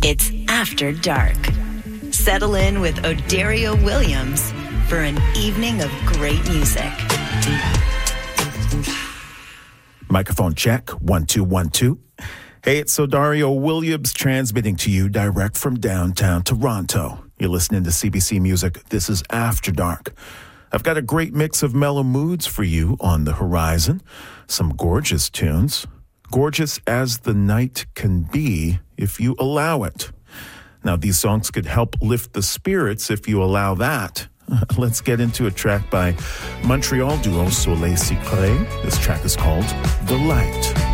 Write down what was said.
It's After Dark. Settle in with Odario Williams for an evening of great music. Microphone check, 1 2 1 2. Hey, it's Odario Williams transmitting to you direct from downtown Toronto. You're listening to CBC Music. This is After Dark. I've got a great mix of mellow moods for you on the horizon. Some gorgeous tunes. Gorgeous as the night can be if you allow it. Now, these songs could help lift the spirits if you allow that. Let's get into a track by Montreal duo Soleil Secret. This track is called The Light.